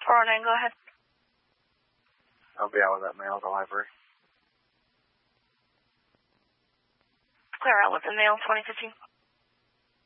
409, go ahead. I'll be out with that mail at the library. Clear out with the mail, 2015.